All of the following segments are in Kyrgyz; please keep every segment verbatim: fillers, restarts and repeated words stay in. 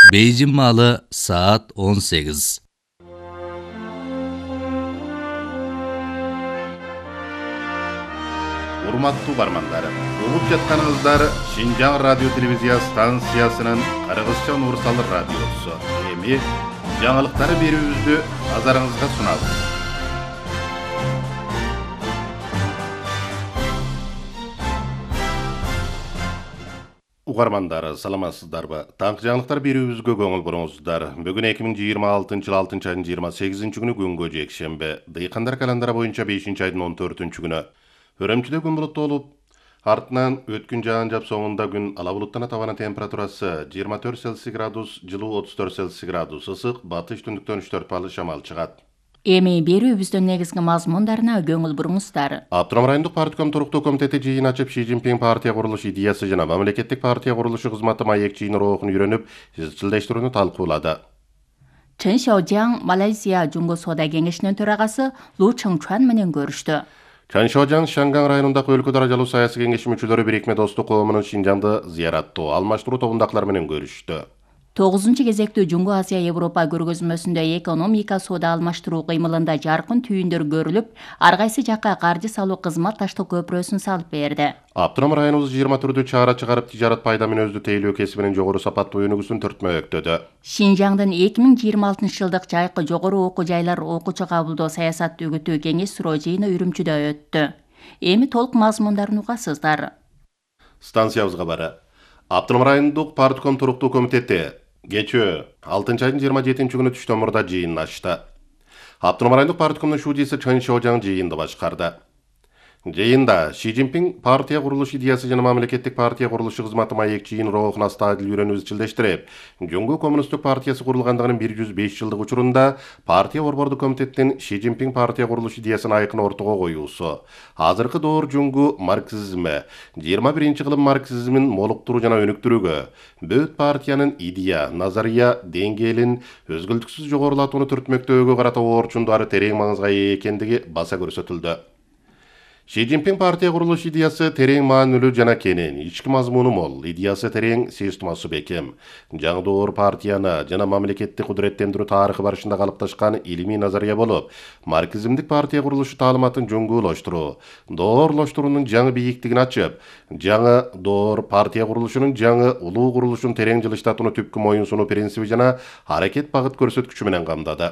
Бейжің малы саат он сегиз. Урматтуу бармандар, угуп жатканыңыздар Шинжаң радио телевизия станциясынын Кыргызча Нурсал радиосу. Эми жаңылыктары берүүбүздү назарыңызга сунабыз. Угармандар, саламатсыздарбы? Таңкы жаңылыктар берүүбүзгө көңүл буруңуздар. Бүгүн эки миң жыйырма алтынчы жыл алтынчы айдын жыйырма сегизинчи күнү күнгө жекшемби. Дыйкандар календары боюнча бешинчи айдын он төртүнчү күнү. Өрөмчүдө күн булуттуу болуп, артынан өткүн жаан жап соңунда күн ала булуттана табана температурасы жыйырма төрт Цельсий градус, жылуу отуз төрт Цельсий градус, ысык батыш түндүктөн үч төрт балл шамал чыгат. Эми берүүбүздүн негизги мазмундарына көңүл буруңуздар. Автоном райондук партком туруктуу комитети жыйын ачып, Ши Цзиньпин партия курулуш идеясы жана мамлекеттик партия курулушу кызматы маек жыйын роохун үйрөнүп, изчилдештирүүнү талкуулады. Чын Шаожаң Малайзия Жуңгу соода кеңешинин төрагасы Лу Чыңчуан менен көрүштү. Чан Шаожаң Шанган районундагы өлкө даражалуу саясий кеңеши мүчөлөрү бирикме достук коомунун Шинжаңды зыяраттоо, алмаштыруу тобундакылар менен көрүштү. тогузунчу кезектүү Жуңгу Азия Европа көргөзмөсүндө экономика соода алмаштыруу кыймылында жаркын түйүндөр көрүлүп, ар кайсы жакка каржы салуу кызмат таштоо көпүрөсүн салып берди. Автоном районубуз жыйырма түрдүү чара чыгарып, тижарат пайда менен өздү тейлөө кесибинин жогору сапаттуу өнүгүүсүн түртмөктөдү. Шинжаңдын эки миң жыйырма алтынчы жылдык жайкы жогору окуу жайлар окуучу кабылдоо саясат үгүтүү кеңеш суроо жыйыны Үрүмчүдө өттү. Эми толук мазмундарын угасыздар. Станциябызга бары. Автоном райондук партком туруктуу комитети кечээ алтынчы айдын жыйырма жетинчи күнү түштөн мурда жыйын ачты. Автоном райондук парткомдун шуудиси Чан Шаожаң жыйынды башкарды. Жыйында Ши Цзиньпин партия курулуш идеясы жана мамлекеттик партия курулушу кызматы маек жыйын роохун астадыл үйрөнүп изчилдештирип, Жуңгу коммунисттик партиясы курулгандыгынын бир жүз беш жылдык учурунда партия борбордук комитеттин Ши Цзиньпин партия курулуш идеясын айкын ортого коюусу, азыркы доор Жуңгу марксизми, жыйырма биринчи кылым марксизмин молуктуруу жана өнүктүрүүгө, бөт партиянын идея, назария деңгээлин өзгөлтүксүз жогорулатууну түртмөктөөгө карата орчундары терең маңызга ээ экендиги баса көрсөтүлдү. Ши Цзиньпин партия курулуш идеясы терең маанилүү жана кенен, ички мазмуну мол, идеясы терең, системасы бекем. Жаңы доор партияны жана мамлекетти кудуреттендирүү тарыхы барышында калыпташкан илимий назария болуп, марксизмдик партия курулушу таалыматын жоңгуулаштыруу, доорлоштуруунун жаңы бийиктигин ачып, жаңы доор партия курулушунун жаңы улуу курулушун терең жылыштатууну түпкү моюн сунуу принциби жана аракет багыт көрсөткүчү менен камдады.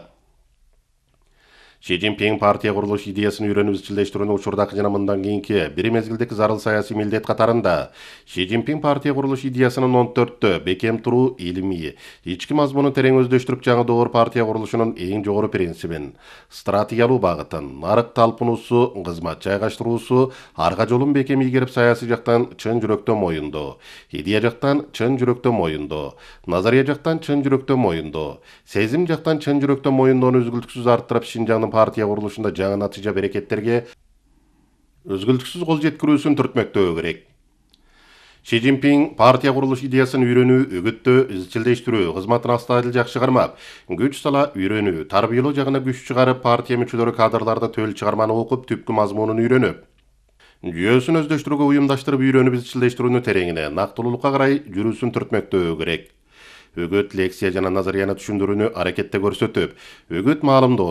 Ши Цзиньпин партия курулуш идеясын үйрөнүп изчилдештирүүнү учурдагы жана мындан кийинки бир мезгилдеги зарыл саясий милдет катарында Ши Цзиньпин партия курулуш идеясынын он төрттө бекем туруу илимий, ички мазмунун терең өздөштүрүп, жаңы доор партия курулушунун эң жогору принцибин, стратегиялуу багытын, нарык талпынуусу, кызмат жайгаштыруусу, арга жолун бекем ийгерип, саясий жактан чын жүрөктөн моюндоо, идея жактан чын жүрөктөн моюндоо, назария жактан чын жүрөктөн моюндоо, сезим жактан чын жүрөктөн моюндоону үзгүлтүксүз арттырып, Шинжаңдын партия курулушунда жаңы натыйжа берекеттерге өзгөлтүксүз кол жеткирүүсүн түртмөктөө керек. Ши Цзиньпин партия курулуш идеясын үйрөнүү, үгүттөө, изчилдештирүү кызматын астадыл жакшы кармап, күч сала үйрөнүү, тарбиялоо жагына күч чыгарып, партия мүчөлөрү кадрларды төл чыгарманы окуп, түпкү мазмунун үйрөнүп, жүйөсүн өздөштүрүүгө уюмдаштырып үйрөнүп изчилдештирүүнү тереңине, нактылуулукка карай жүрүүсүн түртмөктөө керек. Үгүт, лекция жана назарияны түшүндүрүүнү аракетте көрсөтүп, үгүт маалымдоо